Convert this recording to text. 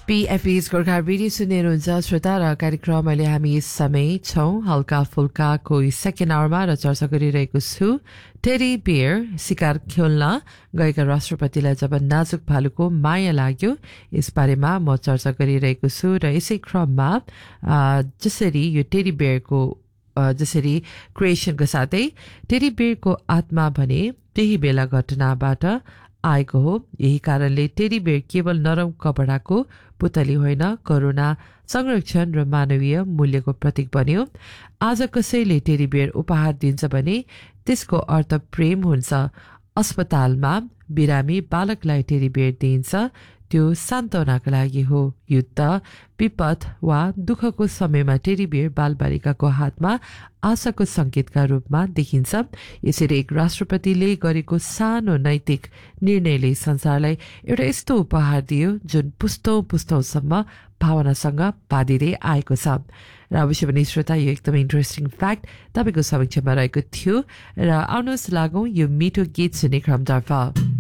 PFB's Gorkha radio सुन्ने हुनुहुन्छ श्रोता र कार्यक्रम अहिले हामी यस समय छौं हल्का फुल्काको सेकेन्ड आवरमा र चर्चा गरिरहेको छु टेडी बियर शिकार खेल्न गएका राष्ट्रपतिलाई जब नाजुक भालुको माया लाग्यो यस बारेमा म चर्चा गरिरहेको छु र यसै क्रममा जसरी यो टेडी बियरको जसरी क्रिएसनको साथै टेडी बियरको आत्मा भने त्यही बेला घटनाबाट आएको हो यही कारणले टेडी बियर केवल नरम कपडाको पुतली होइन करुणा संरक्षण र मानवीय मूल्यको प्रतीक बन्यो आज कसैले टेडी बियर उपहार दिन्छ भने त्यसको अर्थ प्रेम हुन्छ अस्पतालमा बिरामी बालकलाई टेडी बियर दिइन्छ त्यो सान्त्वनाका लागि हो युद्ध विपद वा दुःखको समयमा टेडी बियर बालबालिकाको हातमा आशाको संकेतका रूपमा देखिन्छ यसरी एक राष्ट्रपतिले गरेको सानो नैतिक निर्णयले संसारलाई एउटा यस्तो उपहार दियो जुन पुस्तौंसम्म भावनासँग बाँधिँदै आएको छ र अवश्य पनि श्रोता यो एकदमै इन्ट्रेस्टिङ फ्याक्ट तपाईको समक्षमा रहेको थियो र आउनुहोस् लागौं यो मिठो गीत सुन्ने क्रमतर्फ